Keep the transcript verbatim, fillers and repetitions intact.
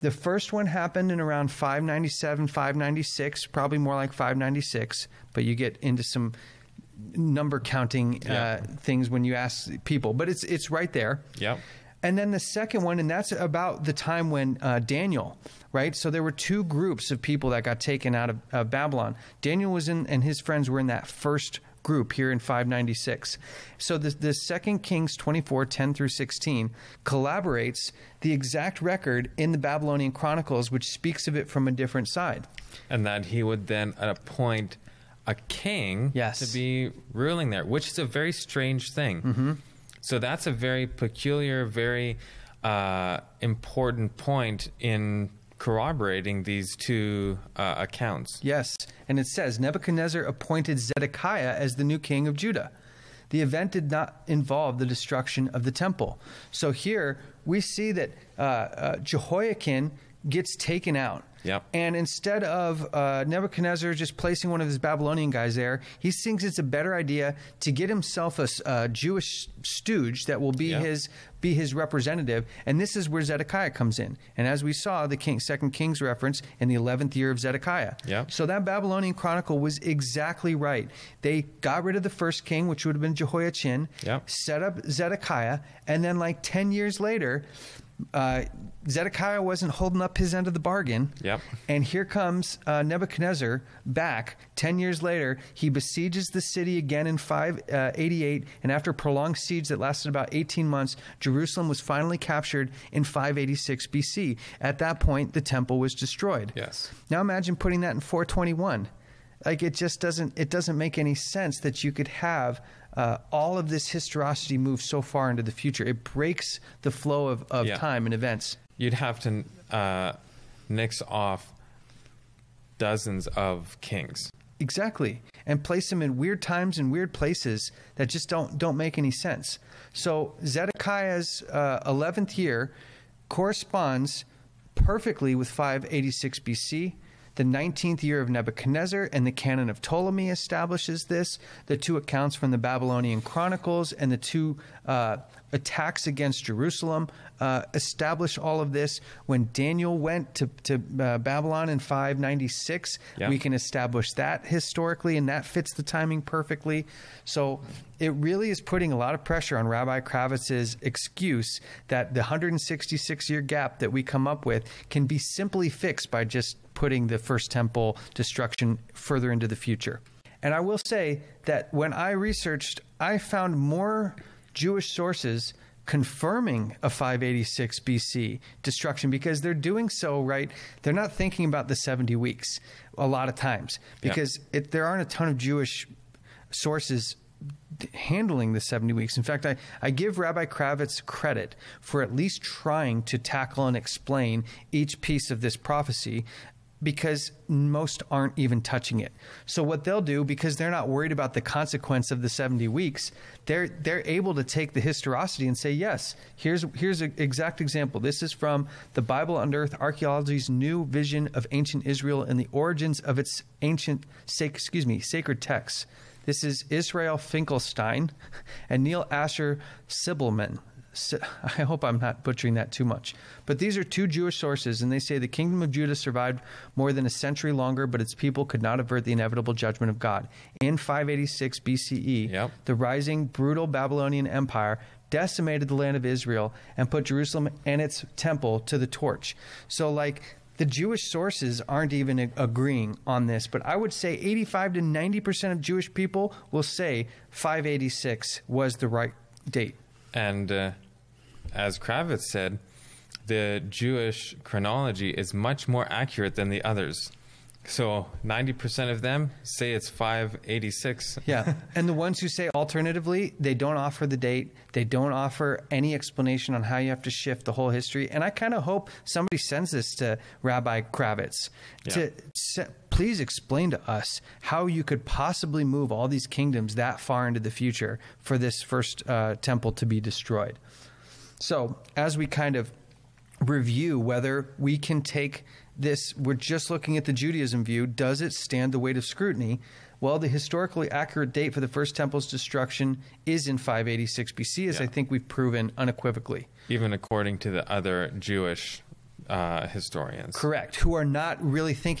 The first one happened in around five ninety-seven, five ninety-six, probably more like five ninety-six, but you get into some number counting yeah. uh, things when you ask people, but it's it's right there. Yep. And then the second one, and that's about the time when uh, Daniel, right? So there were two groups of people that got taken out of uh, Babylon. Daniel was in, and his friends were in that first group here in five ninety-six. So the, the Second Kings twenty-four, ten through sixteen collaborates the exact record in the Babylonian Chronicles, which speaks of it from a different side. And that he would then appoint a king yes. to be ruling there, which is a very strange thing. Mm-hmm. So that's a very peculiar, very uh, important point in corroborating these two uh, accounts. Yes, and it says, Nebuchadnezzar appointed Zedekiah as the new king of Judah. The event did not involve the destruction of the temple. So here we see that uh, uh, Jehoiakim gets taken out. Yep. And instead of uh, Nebuchadnezzar just placing one of his Babylonian guys there, he thinks it's a better idea to get himself a uh, Jewish stooge that will be yep. his be his representative. And this is where Zedekiah comes in. And as we saw, the King, Second Kings reference in the eleventh year of Zedekiah. Yep. So that Babylonian chronicle was exactly right. They got rid of the first king, which would have been Jehoiachin, yep. set up Zedekiah, and then like ten years later, Uh, Zedekiah wasn't holding up his end of the bargain. Yep. And here comes uh, Nebuchadnezzar back ten years later. He besieges the city again in five eighty-eight. And after a prolonged siege that lasted about eighteen months, Jerusalem was finally captured in five eighty-six B C. At that point, the temple was destroyed. Yes. Now imagine putting that in four twenty-one. Like it just doesn't, it doesn't make any sense that you could have uh, all of this historicity move so far into the future. It breaks the flow of, of yeah. time and events. You'd have to uh, nix off dozens of kings. Exactly. And place them in weird times and weird places that just don't, don't make any sense. So Zedekiah's uh, eleventh year corresponds perfectly with five eighty-six B C. The nineteenth year of Nebuchadnezzar and the canon of Ptolemy establishes this. The two accounts from the Babylonian Chronicles and the two uh, attacks against Jerusalem uh, establish all of this. When Daniel went to, to uh, Babylon in five ninety-six, yeah. we can establish that historically, and that fits the timing perfectly. So it really is putting a lot of pressure on Rabbi Kravitz's excuse that the one hundred sixty-six year gap that we come up with can be simply fixed by just putting the first temple destruction further into the future. And I will say that when I researched, I found more Jewish sources confirming a five eighty-six B C destruction, because they're doing so, right? They're not thinking about the seventy weeks a lot of times, because yeah. it, there aren't a ton of Jewish sources handling the seventy weeks. In fact, I, I give Rabbi Kravitz credit for at least trying to tackle and explain each piece of this prophecy, because most aren't even touching it. So what they'll do, because they're not worried about the consequence of the seventy weeks, they're they're able to take the historicity and say, yes, here's here's an exact example. This is from the Bible Unearthed, Archaeology's New Vision of Ancient Israel and the Origins of its Ancient, excuse me, Sacred Texts. This is Israel Finkelstein and Neil Asher Sibelman. I hope I'm not butchering that too much. But these are two Jewish sources, and they say the kingdom of Judah survived more than a century longer, but its people could not avert the inevitable judgment of God. In five eighty-six B C E, yep. the rising, brutal Babylonian Empire decimated the land of Israel and put Jerusalem and its temple to the torch. So, like, the Jewish sources aren't even ag- agreeing on this, but I would say eighty-five to ninety percent of Jewish people will say five eighty-six was the right date. And uh, as Kravitz said, the Jewish chronology is much more accurate than the others. So ninety percent of them say it's five eighty-six. Yeah. And the ones who say alternatively, they don't offer the date. They don't offer any explanation on how you have to shift the whole history. And I kind of hope somebody sends this to Rabbi Kravitz yeah. to se- please explain to us how you could possibly move all these kingdoms that far into the future for this first uh, temple to be destroyed. So as we kind of review whether we can take this, we're just looking at the Judaism view, does it stand the weight of scrutiny? Well, the historically accurate date for the first temple's destruction is in five eighty-six B C, as yeah. I think we've proven unequivocally. Even according to the other Jewish uh, historians. Correct. Who are not really thinking